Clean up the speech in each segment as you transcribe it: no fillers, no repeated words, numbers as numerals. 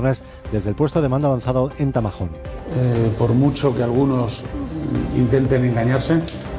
viernes desde el puesto de mando avanzado en Tamajón. Por mucho que algunos intenten engañarse,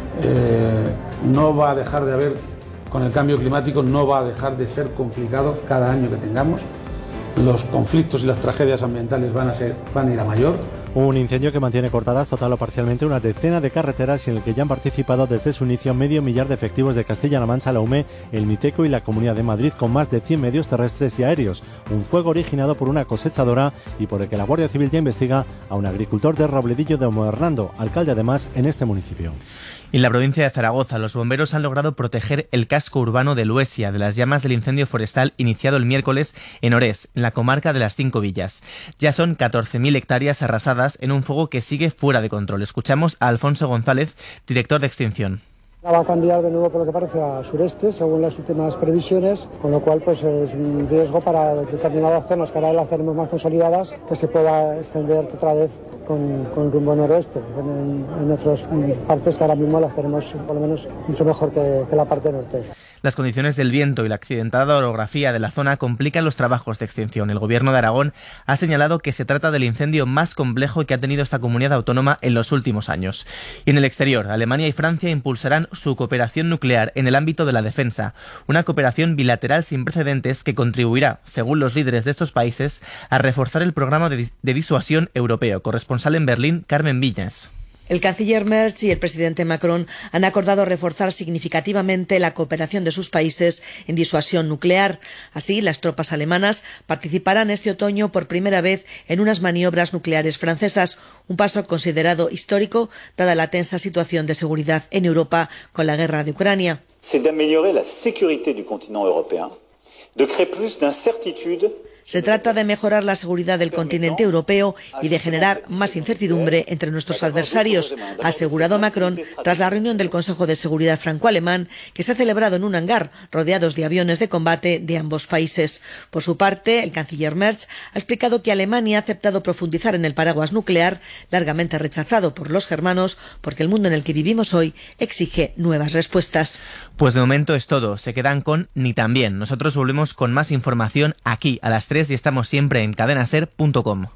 no va a dejar de haber, con el cambio climático, no va a dejar de ser complicado cada año que tengamos. Los conflictos y las tragedias ambientales van a ir a mayor. Un incendio que mantiene cortadas total o parcialmente una decena de carreteras y en el que ya han participado desde su inicio 500.000 de efectivos de Castilla-La Mancha, la UME, el MITECO y la Comunidad de Madrid, con más de 100 medios terrestres y aéreos. Un fuego originado por una cosechadora y por el que la Guardia Civil ya investiga a un agricultor de Robledillo de Hernando, alcalde además en este municipio. En la provincia de Zaragoza, los bomberos han logrado proteger el casco urbano de Luesia de las llamas del incendio forestal iniciado el miércoles en Orés, en la comarca de las Cinco Villas. Ya son 14.000 hectáreas arrasadas en un fuego que sigue fuera de control. Escuchamos a Alfonso González, director de Extinción. Va a cambiar de nuevo, por lo que parece, a sureste, según las últimas previsiones, con lo cual pues es un riesgo para determinadas zonas que ahora las tenemos más consolidadas, que se pueda extender otra vez con rumbo noroeste, en otras partes que ahora mismo las tenemos por lo menos mucho mejor que la parte norte. Las condiciones del viento y la accidentada orografía de la zona complican los trabajos de extinción. El Gobierno de Aragón ha señalado que se trata del incendio más complejo que ha tenido esta comunidad autónoma en los últimos años. Y en el exterior, Alemania y Francia impulsarán su cooperación nuclear en el ámbito de la defensa, una cooperación bilateral sin precedentes que contribuirá, según los líderes de estos países, a reforzar el programa de disuasión europeo. Corresponsal en Berlín, Carmen Viñas. El canciller Merz y el presidente Macron han acordado reforzar significativamente la cooperación de sus países en disuasión nuclear. Así, las tropas alemanas participarán este otoño por primera vez en unas maniobras nucleares francesas, un paso considerado histórico dada la tensa situación de seguridad en Europa con la guerra de Ucrania. C'est d'améliorer la sécurité du continent européen, de créer plus d'incertitude. Se trata de mejorar la seguridad del continente europeo y de generar más incertidumbre entre nuestros adversarios, ha asegurado Macron tras la reunión del Consejo de Seguridad franco-alemán que se ha celebrado en un hangar rodeados de aviones de combate de ambos países. Por su parte, el canciller Merz ha explicado que Alemania ha aceptado profundizar en el paraguas nuclear, largamente rechazado por los germanos, porque el mundo en el que vivimos hoy exige nuevas respuestas. Pues de momento es todo. Se quedan con Ni tan bien. Nosotros volvemos con más información aquí a las 3 y estamos siempre en cadenaser.com.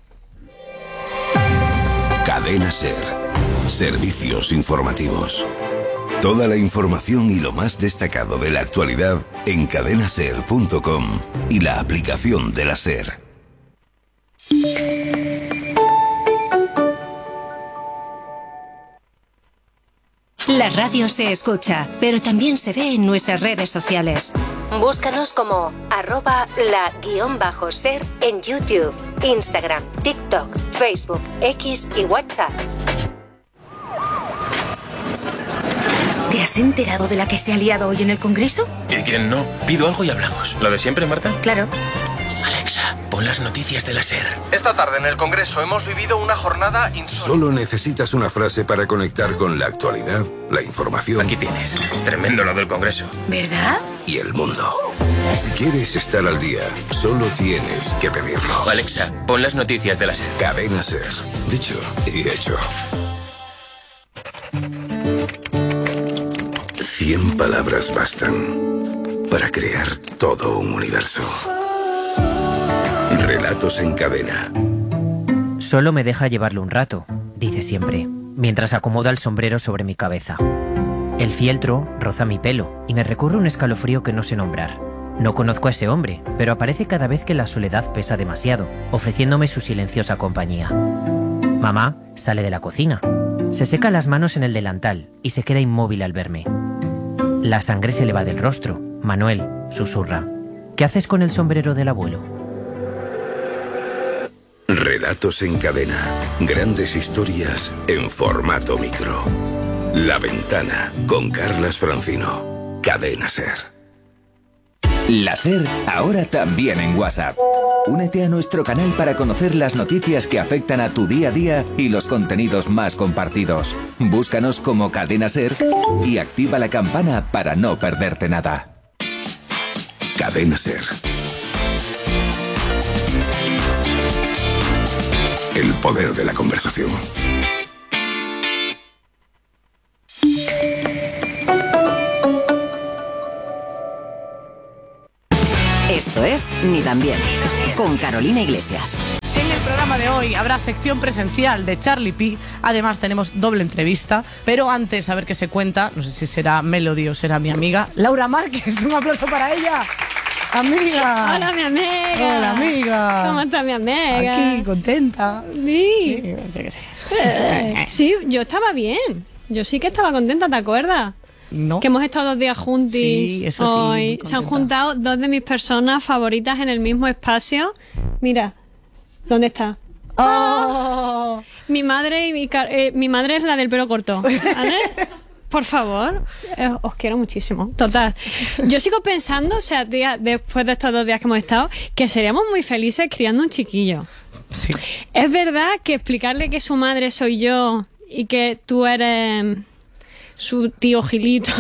Cadena Ser. Servicios informativos. Toda la información y lo más destacado de la actualidad en cadenaser.com y la aplicación de la Ser. La radio se escucha, pero también se ve en nuestras redes sociales. Búscanos como @la_ser en YouTube, Instagram, TikTok, Facebook, X y WhatsApp. ¿Te has enterado de la que se ha liado hoy en el Congreso? ¿Y quién no? Pido algo y hablamos. ¿Lo de siempre, Marta? Claro. Alexa, pon las noticias de la SER. Esta tarde en el Congreso hemos vivido una jornada insólita. Solo necesitas una frase para conectar con la actualidad, la información. Aquí tienes. Tremendo lo del Congreso. ¿Verdad? Y el mundo. Si quieres estar al día, solo tienes que pedirlo. Alexa, pon las noticias de la SER. Cadena SER. Dicho y hecho. 100 palabras bastan para crear todo un universo. Relatos en cadena. Solo me deja llevarlo un rato, dice siempre, mientras acomoda el sombrero sobre mi cabeza. El fieltro roza mi pelo y me recorre un escalofrío que no sé nombrar. No conozco a ese hombre, pero aparece cada vez que la soledad pesa demasiado, ofreciéndome su silenciosa compañía. Mamá sale de la cocina. Se seca las manos en el delantal y se queda inmóvil al verme. La sangre se le va del rostro. Manuel susurra: ¿qué haces con el sombrero del abuelo? Relatos en cadena. Grandes historias en formato micro. La Ventana con Carlas Francino. Cadena Ser. La SER ahora también en WhatsApp. Únete a nuestro canal para conocer las noticias que afectan a tu día a día y los contenidos más compartidos. Búscanos como Cadena SER y activa la campana para no perderte nada. Cadena SER. El poder de la conversación. Esto es Ni tan bien, con Carolina Iglesias. el programa de hoy habrá sección presencial de Charlie P. Además tenemos doble entrevista. Pero antes, a ver qué se cuenta. No sé si será Melody o será mi amiga Laura Márquez. Un aplauso para ella. Amiga. Hola, mi amiga. Hola, amiga. ¿Cómo está mi amiga? Aquí, contenta. Sí. Sí, yo estaba bien. Yo sí que estaba contenta, ¿te acuerdas? No. Que hemos estado 2 días juntos. Sí, eso sí, hoy. Se han juntado 2 de mis personas favoritas en el mismo espacio. Mira, ¿dónde está? Oh. Mi madre y mi madre es la del pelo corto, ¿vale? Por favor, os quiero muchísimo. Total. Yo sigo pensando, o sea, tía, después de estos 2 días que hemos estado, que seríamos muy felices criando un chiquillo. Sí. Es verdad que explicarle que su madre soy yo y que tú eres su tío Gilito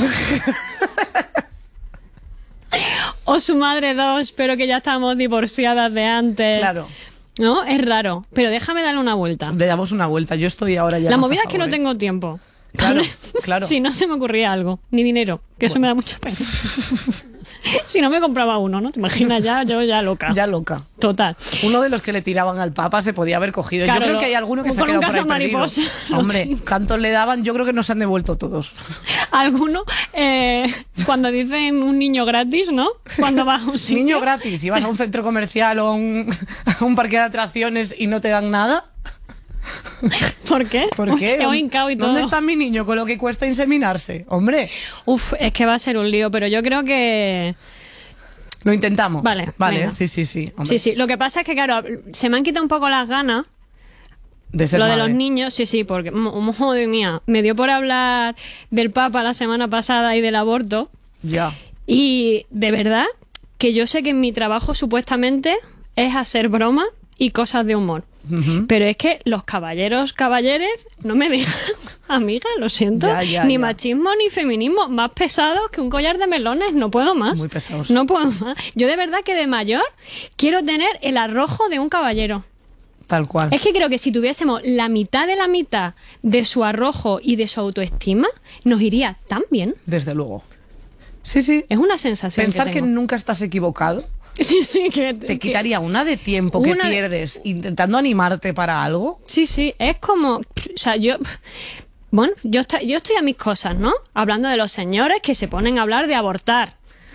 o su madre 2, pero que ya estamos divorciadas de antes. Claro. ¿No? Es raro. Pero déjame darle una vuelta. Le damos una vuelta. Yo estoy ahora ya. La movida es que no tengo tiempo. Claro, claro. Si no se me ocurría algo, ni dinero, que eso me da mucha pena. Si no me compraba uno, ¿no? ¿Te imaginas ya? Yo ya loca. Ya loca. Total. Uno de los que le tiraban al Papa se podía haber cogido. Claro, yo creo que hay alguno que se ha quedado por ahí perdido. Hombre, tantos le daban, yo creo que no se han devuelto todos. Algunos, cuando dicen un niño gratis, ¿no? Cuando vas a un sitio. Niño gratis, si vas a un centro comercial o a un parque de atracciones y no te dan nada. ¿Por qué? ¿Por qué? Y todo. ¿Dónde está mi niño con lo que cuesta inseminarse? Hombre. Uf, es que va a ser un lío, pero yo creo que... Lo intentamos. Vale, sí. Hombre. Sí. Lo que pasa es que, claro, se me han quitado un poco las ganas. De ser lo madre. De los niños, sí, porque, joder mía, me dio por hablar del Papa la semana pasada y del aborto. Ya. Y de verdad que yo sé que en mi trabajo supuestamente es hacer bromas y cosas de humor. Uh-huh. Pero es que los caballeres no me dejan, amiga, lo siento. Ni machismo ni feminismo, más pesados que un collar de melones, no puedo más. Muy pesados. No puedo más. Yo de verdad que de mayor quiero tener el arrojo de un caballero. Tal cual. Es que creo que si tuviésemos la mitad de su arrojo y de su autoestima, nos iría tan bien. Desde luego. Sí. Es una sensación. Pensar que nunca estás equivocado. Sí, que te quitaría una de tiempo que pierdes intentando animarte para algo. Sí, es como, o sea, yo estoy a mis cosas, ¿no? Hablando de los señores que se ponen a hablar de abortar.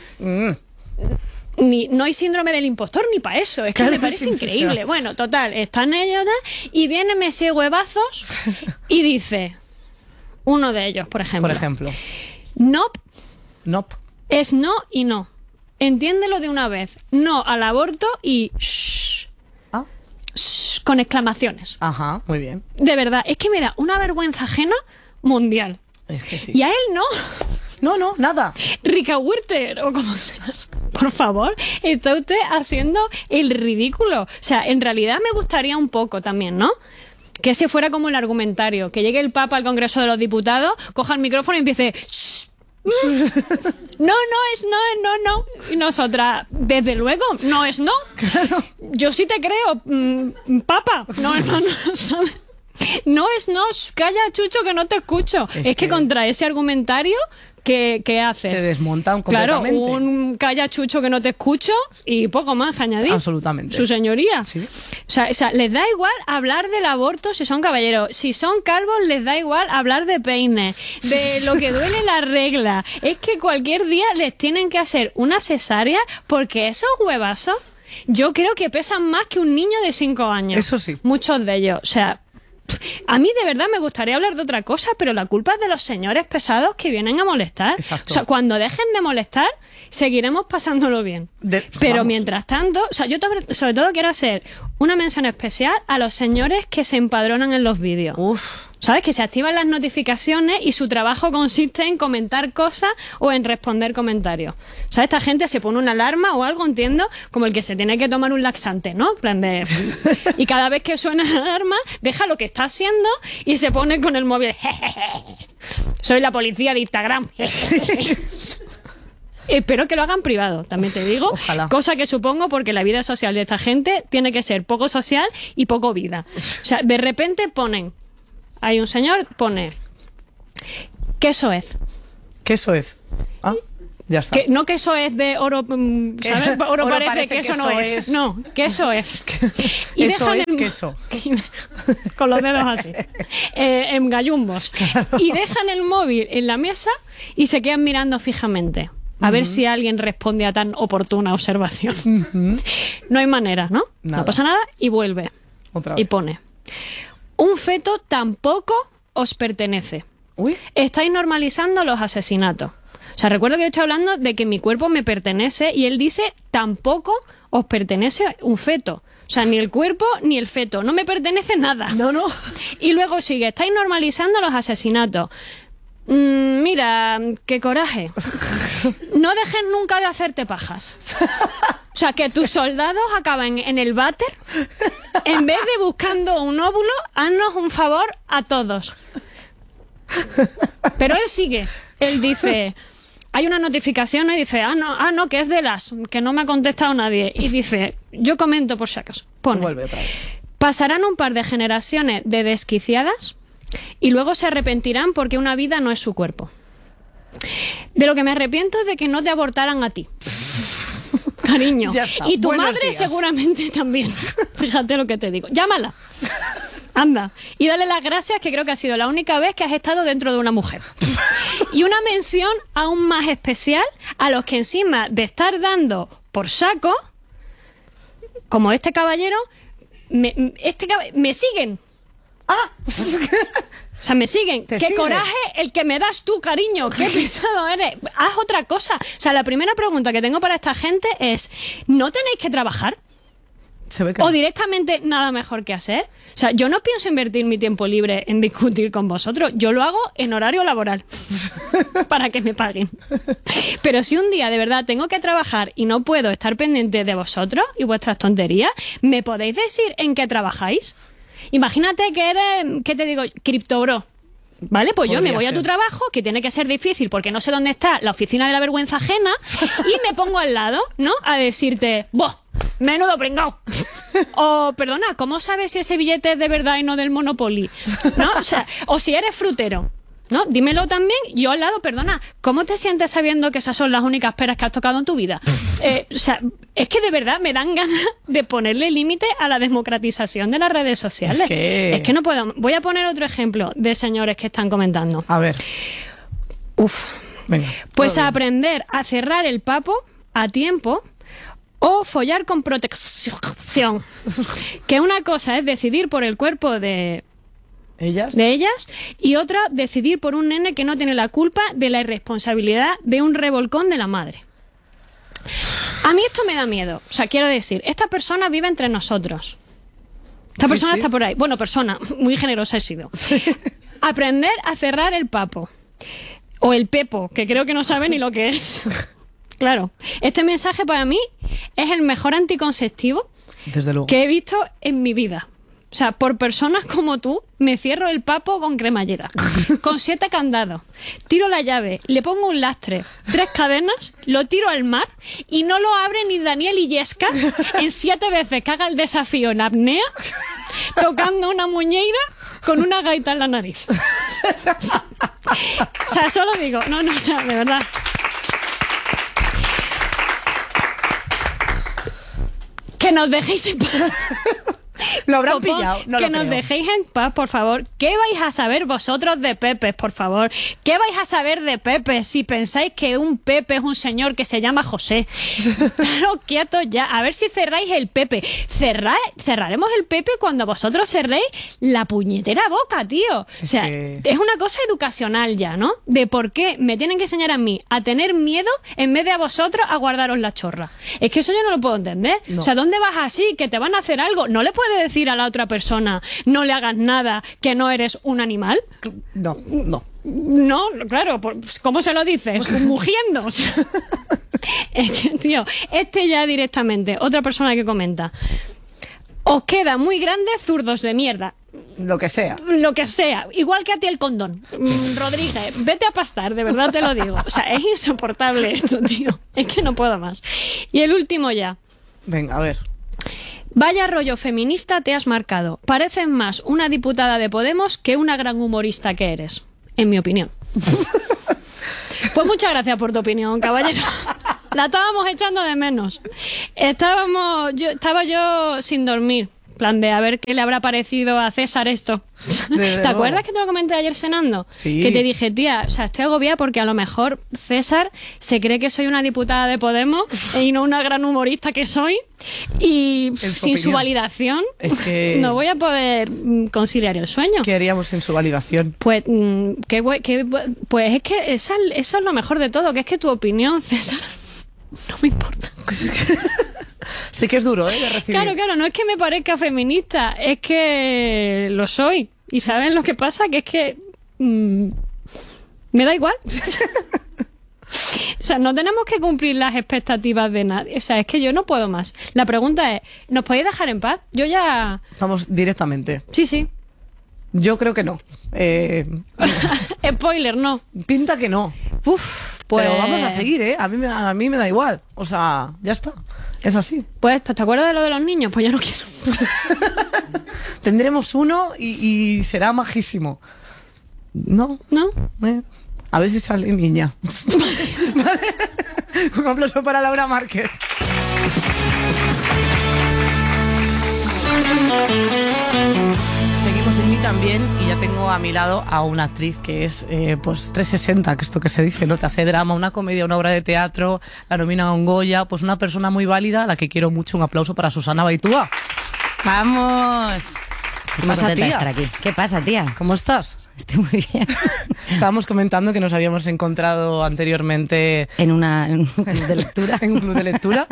No hay síndrome del impostor ni para eso, es que me parece increíble. Bueno, total, están ellos y viene Messi Huevazos y dice, uno de ellos, por ejemplo. Nope. Es no y no. Entiéndelo de una vez. No al aborto y shh, con exclamaciones. Ajá, muy bien. De verdad, es que me da una vergüenza ajena mundial. Es que sí. Y a él no. No, nada. Rica Werther, o como seas. Por favor, está usted haciendo el ridículo. O sea, en realidad me gustaría un poco también, ¿no? Que ese fuera como el argumentario. Que llegue el Papa al Congreso de los Diputados, coja el micrófono y empiece... Shh, no. Y nosotras, desde luego, no es no. Claro. Yo sí te creo, Papa. No, ¿sabes? No es no. Calla, Chucho, que no te escucho. Es que contra ese argumentario, ¿qué haces? Se desmontan completamente. Claro, un calla, Chucho, que no te escucho y poco más que añadir. Absolutamente. Su señoría. Sí. O sea, les da igual hablar del aborto si son caballeros. Si son calvos, les da igual hablar de peines, de lo que duele la regla. Es que cualquier día les tienen que hacer una cesárea porque esos huevazos yo creo que pesan más que un niño de 5 años. Eso sí. Muchos de ellos. O sea, a mí de verdad me gustaría hablar de otra cosa, pero la culpa es de los señores pesados que vienen a molestar. Exacto. O sea, cuando dejen de molestar, seguiremos pasándolo bien. Pero mientras tanto, o sea, yo sobre todo quiero hacer una mención especial a los señores que se empadronan en los vídeos. ¿Sabes? Que se activan las notificaciones y su trabajo consiste en comentar cosas o en responder comentarios. O sea, esta gente se pone una alarma o algo, entiendo, como el que se tiene que tomar un laxante, ¿no? En plan de... Y cada vez que suena la alarma, deja lo que está haciendo y se pone con el móvil. Soy la policía de Instagram. Espero que lo hagan privado, también te digo. Ojalá. Cosa que supongo porque la vida social de esta gente tiene que ser poco social y poco vida. O sea, de repente hay un señor, pone... ¿Qué soez? ¿Qué soez? Ya está. Que, no que eso es de oro, ¿sabes? Oro parece que eso no es. No, que eso es. Y eso dejan es queso. Con los dedos así. En gallumbos. Claro. Y dejan el móvil en la mesa y se quedan mirando fijamente. A ver si alguien responde a tan oportuna observación. No hay manera, ¿no? Nada. No pasa nada y vuelve. Otra vez. Y pone: un feto tampoco os pertenece. Uy. Estáis normalizando los asesinatos. O sea, recuerdo que yo estoy hablando de que mi cuerpo me pertenece y él dice tampoco os pertenece un feto. O sea, ni el cuerpo ni el feto. No me pertenece nada. No. Y luego sigue: estáis normalizando los asesinatos. Mira, qué coraje. No dejes nunca de hacerte pajas. O sea, que tus soldados acaben en el váter. En vez de buscando un óvulo, haznos un favor a todos. Pero él sigue. Él dice... Hay una notificación y dice, no, que es de que no me ha contestado nadie. Y dice, yo comento por si acaso. Pone: vuelve otra vez. Pasarán un par de generaciones de desquiciadas y luego se arrepentirán porque una vida no es su cuerpo. De lo que me arrepiento es de que no te abortaran a ti. Cariño. Y tu Buenos madre días. Seguramente también. Fíjate lo que te digo. Llámala. Anda. Y dale las gracias, que creo que ha sido la única vez que has estado dentro de una mujer. Y una mención aún más especial a los que encima de estar dando por saco, como este caballero, me siguen. O sea, me siguen. ¡Qué coraje el que me das tú, cariño! ¡Qué pesado eres! Haz otra cosa. O sea, la primera pregunta que tengo para esta gente es: ¿no tenéis que trabajar? ¿O directamente nada mejor que hacer? O sea, yo no pienso invertir mi tiempo libre en discutir con vosotros. Yo lo hago en horario laboral para que me paguen. Pero si un día de verdad tengo que trabajar y no puedo estar pendiente de vosotros y vuestras tonterías, ¿me podéis decir en qué trabajáis? Imagínate que eres, ¿qué te digo? Criptobro. ¿Vale? Pues yo me voy a tu trabajo, que tiene que ser difícil porque no sé dónde está la oficina de la vergüenza ajena, y me pongo al lado, ¿no? A decirte, ¡boh! Menudo pringao. O, perdona, ¿cómo sabes si ese billete es de verdad y no del Monopoly? ¿No? O sea, o si eres frutero, ¿no? Dímelo también. Yo al lado, perdona, ¿cómo te sientes sabiendo que esas son las únicas peras que has tocado en tu vida? O sea, es que de verdad me dan ganas de ponerle límite a la democratización de las redes sociales. Es que no puedo. Voy a poner otro ejemplo de señores que están comentando. A ver. Venga. Pues a aprender a cerrar el papo a tiempo o follar con protección. Que una cosa es decidir por el cuerpo de ellas y otra decidir por un nene que no tiene la culpa de la irresponsabilidad de un revolcón de la madre. A mí esto me da miedo. O sea, quiero decir, esta persona vive entre nosotros. Esta persona está por ahí. Bueno, persona, muy generosa he sido. Aprender a cerrar el papo. O el pepo, que creo que no sabe ni lo que es. Claro, este mensaje para mí es el mejor anticonceptivo desde luego que he visto en mi vida. O sea, por personas como tú, me cierro el papo con cremallera, con 7 candados, tiro la llave, le pongo un lastre, 3 cadenas, lo tiro al mar y no lo abre ni Daniel Illescas en 7 veces que haga el desafío en apnea, tocando una muñeira con una gaita en la nariz. O sea, solo digo, o sea, de verdad. Que nos dejéis en paz. Lo habrán pillado. No que lo nos creo. dejéis en paz, por favor. ¿Qué vais a saber vosotros de Pepe, por favor? ¿Qué vais a saber de Pepe si pensáis que un Pepe es un señor que se llama José? Claro, quietos ya. A ver si cerráis el Pepe. Cerraremos el Pepe cuando vosotros cerréis la puñetera boca, tío. O sea, es una cosa educacional ya, ¿no? De por qué me tienen que enseñar a mí a tener miedo en vez de a vosotros a guardaros la chorra. Es que eso yo no lo puedo entender. No. O sea, ¿dónde vas así? Que te van a hacer algo. ¿No le puedes decir a la otra persona, no le hagas nada, que no eres un animal? No. No, claro, ¿cómo se lo dices? Mugiendo. O sea, es que, tío, ya directamente, otra persona que comenta: os queda muy grande, zurdos de mierda. Lo que sea. Lo que sea. Igual que a ti el condón. Rodríguez, vete a pastar, de verdad te lo digo. O sea, es insoportable esto, tío. Es que no puedo más. Y el último ya. Venga, a ver. Vaya rollo feminista te has marcado. Pareces más una diputada de Podemos que una gran humorista que eres, en mi opinión. Pues muchas gracias por tu opinión, caballero. La estábamos echando de menos. Estaba yo sin dormir. Plan de a ver qué le habrá parecido a César esto. ¿Te acuerdas que te lo comenté ayer cenando? Sí. Que te dije, tía, o sea, estoy agobiada porque a lo mejor César se cree que soy una diputada de Podemos y no una gran humorista que soy. Y sin su validación no voy a poder conciliar el sueño. ¿Qué haríamos sin su validación? Pues, pues es que eso es lo mejor de todo, que es que tu opinión, César, no me importa. Sí que es duro, de recibir. Claro, no es que me parezca feminista, es que lo soy. ¿Y saben lo que pasa? Que es que me da igual. O sea, no tenemos que cumplir las expectativas de nadie. O sea, es que yo no puedo más. La pregunta es, ¿nos podéis dejar en paz? Yo ya... Vamos directamente. Sí. Yo creo que no. Spoiler, no. Pinta que no. Uf, pues... Pero vamos a seguir, ¿eh? A mí me da igual. O sea, ya está. Es así. Pues, ¿te acuerdas de lo de los niños? Pues yo no quiero. Tendremos uno y será majísimo. ¿No? A ver si sale niña. ¿Vale? Un aplauso para Laura Márquez. Seguimos en Mí También y ya tengo a mi lado a una actriz que es pues 360, que esto que se dice, ¿no? Te hace drama, una comedia, una obra de teatro, la nominan a un Goya, pues una persona muy válida, a la que quiero mucho. Un aplauso para Susana Baitúa. ¡Vamos! ¿Qué pasa, tía? Estar aquí. ¿Qué pasa, tía? ¿Cómo estás? Estoy muy bien. Estábamos comentando que nos habíamos encontrado anteriormente en un club de lectura. ¿En un club de lectura?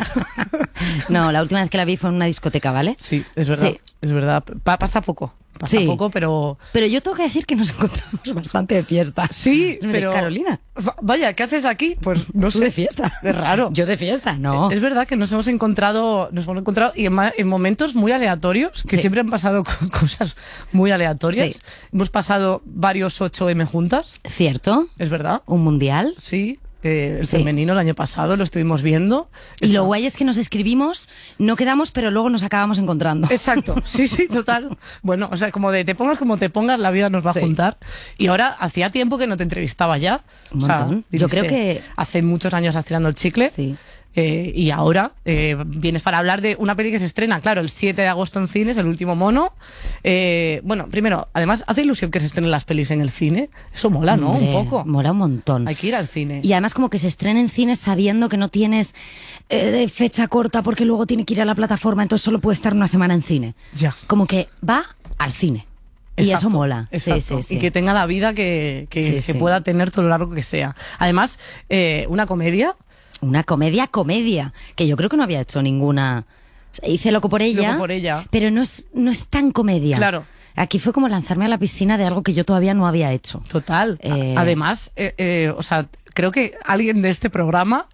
No, la última vez que la vi fue en una discoteca, ¿vale? Sí, es verdad. Sí. Es verdad. Pasa poco. Pasa poco, pero... Pero yo tengo que decir que nos encontramos bastante de fiesta. Sí, pero... Carolina. Vaya, ¿qué haces aquí? Pues no sé. ¿Tú de fiesta? Es raro. Yo de fiesta, no. Es verdad que nos hemos encontrado y en momentos muy aleatorios, que siempre han pasado cosas muy aleatorias. Sí. Hemos pasado varios 8M juntas. Cierto. Es verdad. Un mundial. Sí. El femenino el año pasado lo estuvimos viendo. Y lo guay es que nos escribimos, no quedamos, pero luego nos acabamos encontrando. Exacto, sí, total. Bueno, o sea, como de te pongas como te pongas, la vida nos va a juntar. Y ahora, hacía tiempo que no te entrevistaba ya. Un montón. Yo creo que... Hace muchos años has tirando el chicle. Sí. Y ahora vienes para hablar de una peli que se estrena, claro, el 7 de agosto en cines, El último mono. Bueno, primero, además, hace ilusión que se estrenen las pelis en el cine. Eso mola, ¿no? Hombre, un poco. Mola un montón. Hay que ir al cine. Y además como que se estrena en cines sabiendo que no tienes fecha corta porque luego tiene que ir a la plataforma, entonces solo puede estar una semana en cine. Ya. Como que va al cine. Exacto, y eso mola. Exacto. Sí. Y que tenga la vida que pueda tener todo lo largo que sea. Además, una comedia... Una comedia, que yo creo que no había hecho ninguna. Hice Loco por ella, pero no es tan comedia. Claro. Aquí fue como lanzarme a la piscina de algo que yo todavía no había hecho. Total. Además, o sea, creo que alguien de este programa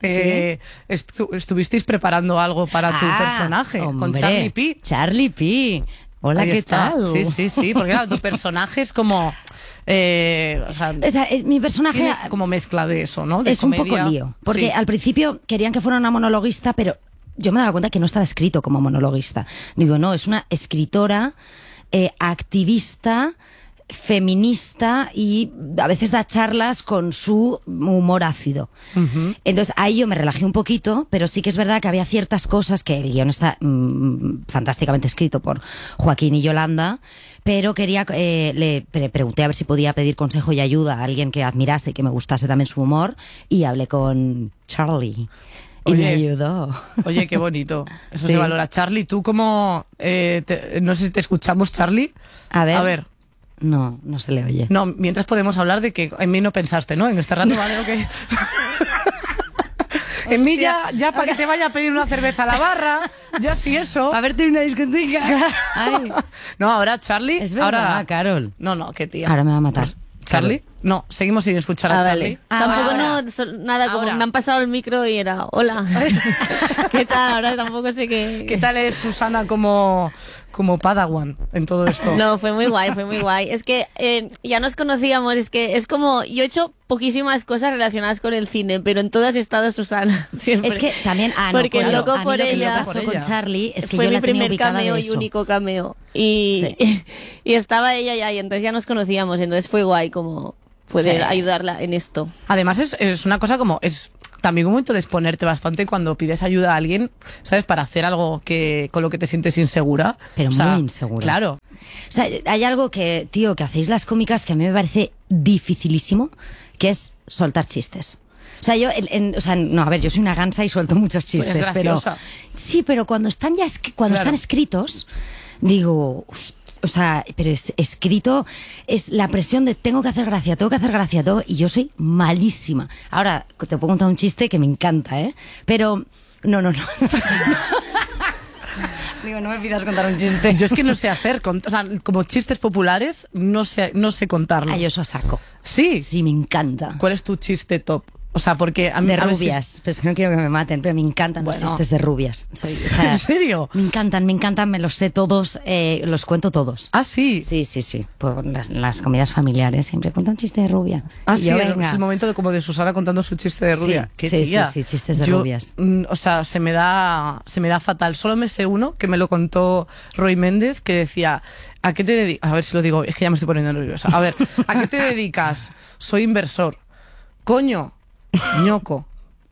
estuvisteis preparando algo para tu personaje, hombre, con Charlie P. Charlie P. Hola, ¿qué tal? Sí, porque claro, tu personaje es como... o sea, mi personaje tiene como mezcla de eso, ¿no? De es comedia. Un poco lío, porque al principio querían que fuera una monologuista, pero yo me daba cuenta que no estaba escrito como monologuista. Digo, no, es una escritora, activista, feminista y a veces da charlas con su humor ácido. Uh-huh. Entonces ahí yo me relajé un poquito, pero sí que es verdad que había ciertas cosas que el guión está fantásticamente escrito por Joaquín y Yolanda, pero quería le pregunté a ver si podía pedir consejo y ayuda a alguien que admirase y que me gustase también su humor, y hablé con Charlie. Y me ayudó. Oye, qué bonito. Eso se valora. Charlie, tú como... no sé si te escuchamos, Charlie. A ver. No se le oye. No, mientras podemos hablar de que en mí no pensaste, ¿no? En este rato, vale, ok. En mí ya para que te vaya a pedir una cerveza a la barra, ya sí eso. Para verte en una discoteca. Ay. No, ahora Charlie... Es verdad, ahora... Carol. No, qué tía. Ahora me va a matar. ¿Charlie? No, seguimos sin escuchar a Charlie. Vale. Tampoco nada, como me han pasado el micro y era, hola. ¿Qué tal? Ahora tampoco sé qué... ¿Qué tal es Susana como Padawan en todo esto? No, fue muy guay. Es que ya nos conocíamos, es que es como, yo he hecho poquísimas cosas relacionadas con el cine, pero en todas he estado Susana, siempre. Es que también, porque Loco por ella pasó con Charlie, es que fue yo mi primer cameo y único cameo. Y estaba ella ya, y entonces ya nos conocíamos, entonces fue guay como poder ayudarla en esto. Además es una cosa como... es también un momento de exponerte bastante cuando pides ayuda a alguien, ¿sabes? Para hacer algo con lo que te sientes insegura. Pero muy insegura. Claro. O sea, hay algo que, tío, que hacéis las cómicas que a mí me parece dificilísimo, que es soltar chistes. O sea, yo soy una gansa y suelto muchos chistes, pues pero sí, pero cuando están están escritos, digo, o sea, pero es escrito, es la presión de tengo que hacer gracia todo, y yo soy malísima. Ahora, te puedo contar un chiste que me encanta, pero no. Digo, no me pidas contar un chiste. Yo es que no sé hacer, o sea, como chistes populares, no sé contarlos. Yo eso saco. ¿Sí? Sí, me encanta. ¿Cuál es tu chiste top? O sea, porque a mí... De rubias, pues no quiero que me maten, pero me encantan los chistes de rubias. ¿En serio? Me encantan, me los sé todos, los cuento todos. ¿Ah, sí? Sí, por las comidas familiares siempre cuenta un chiste de rubia. Ah, sí, es el momento de Susana contando su chiste de rubia. Sí, chistes de rubias. O sea, se me da fatal. Solo me sé uno que me lo contó Roy Méndez, que decía... ¿A qué te dedicas? A ver si lo digo, es que ya me estoy poniendo nerviosa. A ver, ¿a qué te dedicas? Soy inversor. Coño, ñoco.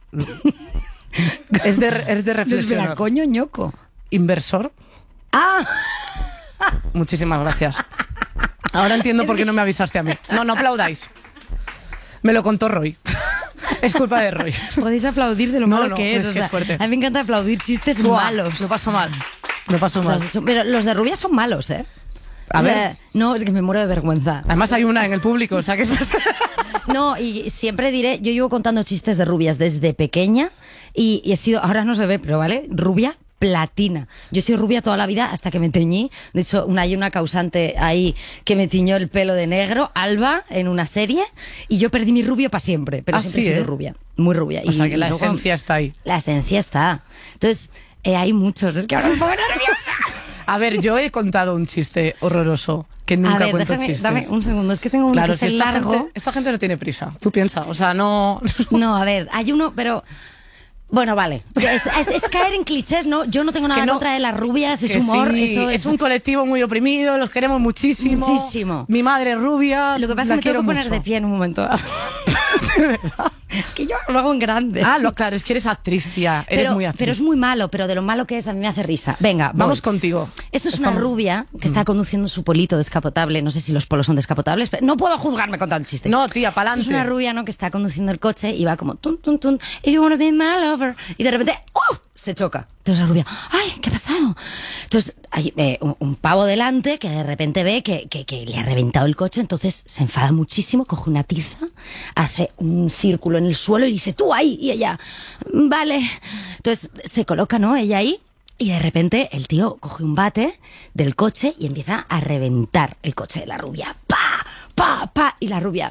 Es de reflexionar. Espera, coño, ñoco. ¿Inversor? ¡Ah! Muchísimas gracias. Ahora entiendo por qué no me avisaste a mí. No aplaudáis. Me lo contó Roy. Es culpa de Roy. Podéis aplaudir de lo malo que es. Es que es fuerte. A mí me encanta aplaudir chistes malos. Lo paso mal. Pero los de rubias son malos, ¿eh? A ver. No, es que me muero de vergüenza. Además hay una en el público, o sea que es... No, y siempre diré, yo llevo contando chistes de rubias desde pequeña y he sido, ahora no se ve, pero vale, rubia platina. Yo he sido rubia toda la vida hasta que me teñí. De hecho, hay una causante ahí que me tiñó el pelo de negro, Alba, en una serie, y yo perdí mi rubio para siempre, pero siempre he sido rubia, muy rubia. O sea que la esencia está ahí. La esencia está. Entonces, hay muchos, es que ahora me pongo nerviosa. A ver, yo he contado un chiste horroroso, que nunca cuento chistes. Dame un segundo, es que tengo uno que es largo. Esta gente no tiene prisa, tú piensas, o sea, no... No, a ver, hay uno, pero... Bueno, vale. Es caer en clichés, ¿no? Yo no tengo nada en contra de las rubias, es humor. Sí, esto es un colectivo muy oprimido, los queremos muchísimo. Muchísimo. Mi madre es rubia. Lo que pasa es que me tengo que poner de pie en un momento. ¿De verdad? Es que yo lo hago en grande. Claro, es que eres actriz, tía. Eres muy actriz. Pero es muy malo, pero de lo malo que es a mí me hace risa. Venga, vamos contigo. Esto es una rubia que está conduciendo su polito descapotable. No sé si los polos son descapotables, pero no puedo juzgarme con tal chiste. No, tía, pa'lante. Es una rubia, ¿no? Que está conduciendo el coche y va como tun, tun, tun. If you wanna be my lover. Y de repente, se choca. Entonces la rubia, ¡ay, qué ha pasado! Entonces hay un pavo delante que de repente ve que le ha reventado el coche, entonces se enfada muchísimo, coge una tiza, hace un círculo en el suelo y dice, ¡tú ahí! Y ella, ¡vale! Entonces se coloca, ¿no? Ella ahí. Y de repente el tío coge un bate del coche y empieza a reventar el coche de la rubia. ¡Pa! ¡Pa! ¡Pa! Y la rubia...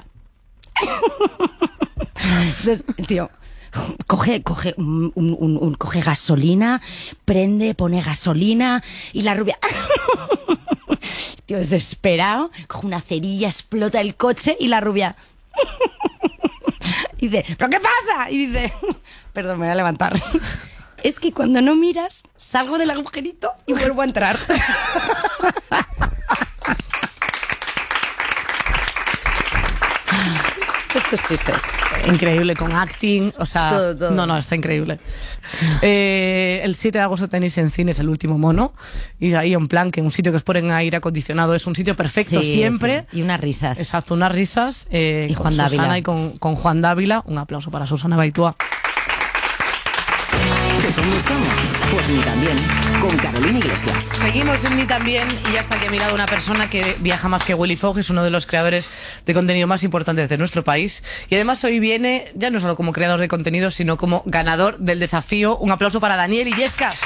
Entonces el tío... Coge gasolina, pone gasolina y la rubia, tío, desesperado, coge una cerilla, explota el coche y la rubia y dice, ¿pero qué pasa? Y dice, perdón, me voy a levantar. Es que cuando no miras, salgo del agujerito y vuelvo a entrar. Estos chistes. Increíble, con acting, o sea... Todo. No, está increíble. El 7 de agosto tenéis en cines El Último Mono, y ahí en plan que un sitio que os ponen aire acondicionado es un sitio perfecto siempre. Sí. Y unas risas. Exacto, unas risas. Y con Juan Dávila. Susana y con Juan Dávila. Un aplauso para Susana Baitúa. ¿Cómo estamos? Pues ni también, con Carolina Iglesias. Seguimos en Ni También y ya está aquí a mi lado una persona que viaja más que Willy Fogg, es uno de los creadores de contenido más importantes de nuestro país y además hoy viene ya no solo como creador de contenido sino como ganador del desafío. Un aplauso para Daniel Illescas.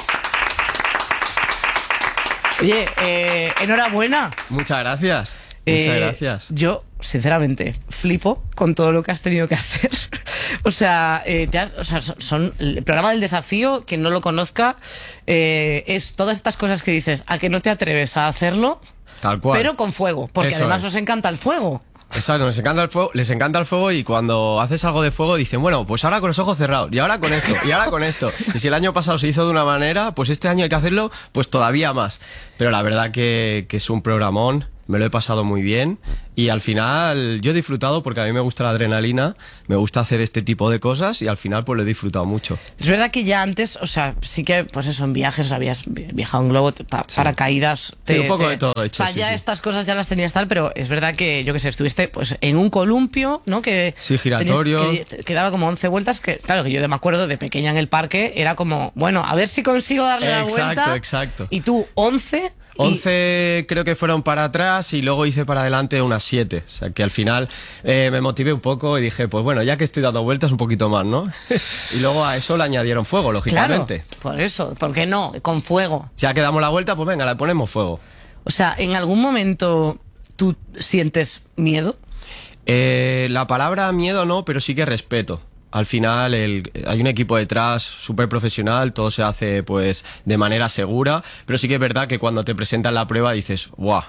Oye, enhorabuena. Muchas gracias. Muchas gracias. Yo, sinceramente, flipo con todo lo que has tenido que hacer. O sea, son el programa del desafío, quien no lo conozca, es todas estas cosas que dices, a que no te atreves a hacerlo, tal cual, pero con fuego, porque eso además es. Nos encanta el fuego. Exacto, les encanta el fuego y cuando haces algo de fuego dicen, bueno, pues ahora con los ojos cerrados, y ahora con esto, y ahora con esto. Y si el año pasado se hizo de una manera, pues este año hay que hacerlo pues todavía más. Pero la verdad que es un programón me lo he pasado muy bien y al final yo he disfrutado porque a mí me gusta la adrenalina, me gusta hacer este tipo de cosas y al final pues lo he disfrutado mucho. Es verdad que ya antes, o sea, sí que pues eso, en viajes habías viajado en globo, paracaídas... un poco de todo he hecho. O sea, ya estas cosas ya las tenías tal, pero es verdad que, yo qué sé, estuviste pues en un columpio, ¿no? Que sí, giratorio. Que daba como 11 vueltas, que claro, que yo me acuerdo de pequeña en el parque, era como, bueno, a ver si consigo darle la vuelta. Exacto. Y tú, 11... 11 creo que fueron para atrás y luego hice para adelante unas 7. O sea que al final me motivé un poco y dije, pues bueno, ya que estoy dando vueltas un poquito más, ¿no? Y luego a eso le añadieron fuego, lógicamente. Claro, por eso, ¿por qué no? Con fuego. Ya que damos la vuelta, pues venga, le ponemos fuego. O sea, ¿en algún momento tú sientes miedo? La palabra miedo no, pero sí que respeto. Al final hay un equipo detrás súper profesional, todo se hace pues de manera segura, pero sí que es verdad que cuando te presentan la prueba dices, ¡guau!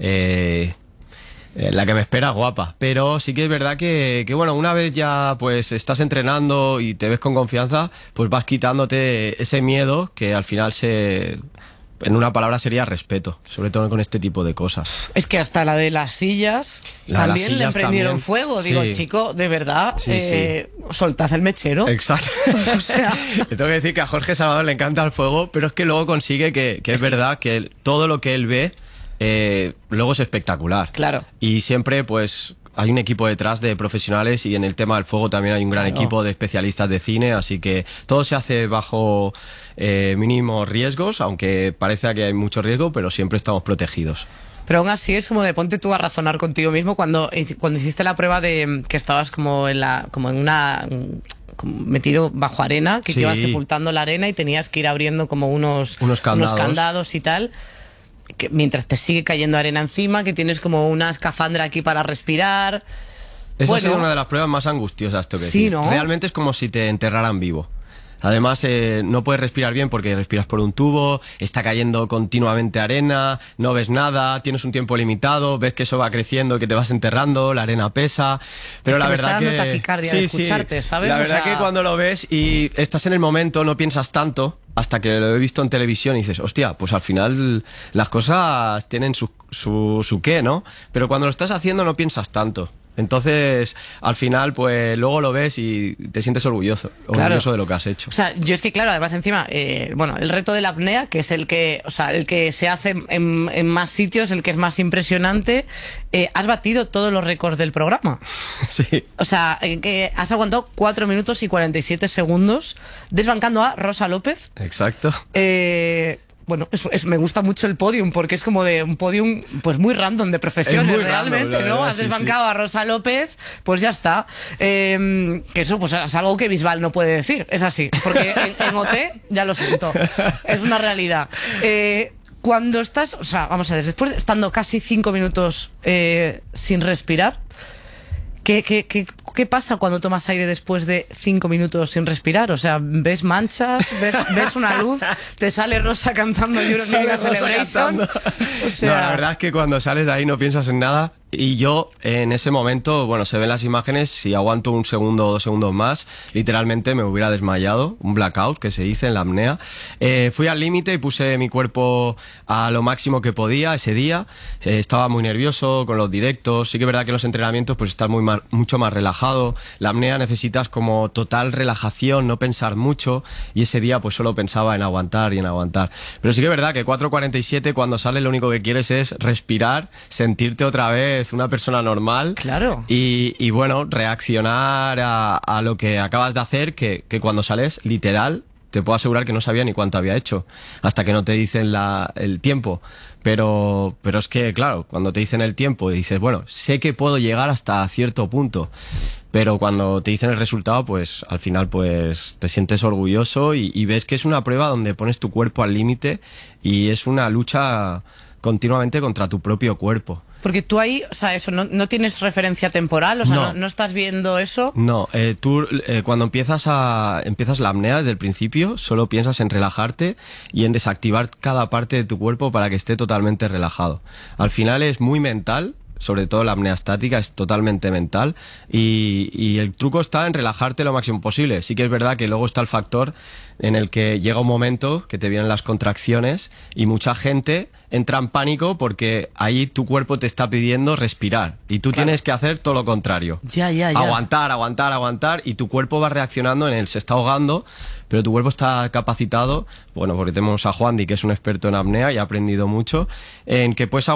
La que me espera guapa. Pero sí que es verdad que bueno, una vez ya pues estás entrenando y te ves con confianza, pues vas quitándote ese miedo que al final en una palabra sería respeto, sobre todo con este tipo de cosas. Es que hasta la de las sillas también le prendieron fuego. Digo, chico, de verdad, soltad el mechero. Exacto. O sea... Te tengo que decir que a Jorge Salvador le encanta el fuego, pero es que luego consigue que es verdad que todo lo que él ve luego es espectacular. Claro. Y siempre, pues... hay un equipo detrás de profesionales y en el tema del fuego también hay un gran equipo de especialistas de cine, así que todo se hace bajo mínimos riesgos, aunque parece que hay mucho riesgo, pero siempre estamos protegidos. Pero aún así es como de ponte tú a razonar contigo mismo cuando hiciste la prueba de que estabas como en una... metido bajo arena, que te ibas sepultando la arena y tenías que ir abriendo como unos candados y tal... Que mientras te sigue cayendo arena encima, que tienes como una escafandra aquí para respirar. Esa ha sido una de las pruebas más angustiosas, tengo que decir. ¿No? Realmente es como si te enterraran vivo. Además, no puedes respirar bien porque respiras por un tubo, está cayendo continuamente arena, no ves nada, tienes un tiempo limitado, ves que eso va creciendo, que te vas enterrando, la arena pesa, pero la verdad me está dando taquicardia de escucharte, ¿sabes? La verdad que cuando lo ves y estás en el momento no piensas tanto, hasta que lo he visto en televisión y dices, hostia, pues al final las cosas tienen su qué, ¿no? Pero cuando lo estás haciendo no piensas tanto. Entonces, al final, pues luego lo ves y te sientes orgulloso de lo que has hecho. O sea, yo es que claro, además encima, el reto de la apnea, que es el que se hace en más sitios, el que es más impresionante, has batido todos los récords del programa. Sí. O sea, que has aguantado 4 minutos y 47 segundos desbancando a Rosa López. Exacto. Bueno, me gusta mucho el podium, porque es como de un podium pues muy random de profesiones, realmente, random, ¿no? Has desbancado a Rosa López, pues ya está. Que eso pues es algo que Bisbal no puede decir, es así. Porque en OT, ya lo siento, es una realidad. Cuando estás, o sea, vamos a ver, después estando casi 5 minutos sin respirar, ¿Qué pasa cuando tomas aire después de 5 minutos sin respirar? O sea, ¿ves manchas? ¿Ves una luz? ¿Te sale Rosa cantando European Celebration? O sea... No, la verdad es que cuando sales de ahí no piensas en nada. Y yo, en ese momento, bueno, se ven las imágenes, si aguanto 1 segundo o 2 segundos más, literalmente me hubiera desmayado, un blackout, que se dice en la apnea. Fui al límite y puse mi cuerpo a lo máximo que podía ese día. Estaba muy nervioso con los directos. Sí que es verdad que en los entrenamientos pues estás mucho más relajado. La apnea necesitas como total relajación, no pensar mucho. Y ese día pues solo pensaba en aguantar y en aguantar. Pero sí que es verdad que 4:47 cuando sales lo único que quieres es respirar, sentirte otra vez una persona normal. Claro. Y bueno, reaccionar a lo que acabas de hacer, que cuando sales, literal, te puedo asegurar que no sabía ni cuánto había hecho, hasta que no te dicen el tiempo. Pero es que, claro, cuando te dicen el tiempo y dices, bueno, sé que puedo llegar hasta cierto punto, pero cuando te dicen el resultado, pues al final pues te sientes orgulloso y ves que es una prueba donde pones tu cuerpo al límite y es una lucha continuamente contra tu propio cuerpo. Porque tú ahí, o sea, eso, no tienes referencia temporal, o sea, no estás viendo eso. No, tú cuando empiezas la apnea desde el principio, solo piensas en relajarte y en desactivar cada parte de tu cuerpo para que esté totalmente relajado. Al final es muy mental, sobre todo la apnea estática, es totalmente mental y el truco está en relajarte lo máximo posible. Sí que es verdad que luego está el factor en el que llega un momento que te vienen las contracciones y mucha gente entra en pánico porque ahí tu cuerpo te está pidiendo respirar y tú tienes que hacer todo lo contrario. Ya. Aguantar y tu cuerpo va reaccionando en él, se está ahogando, pero tu cuerpo está capacitado, bueno, porque tenemos a Juandi, que es un experto en apnea y ha aprendido mucho, en que puedes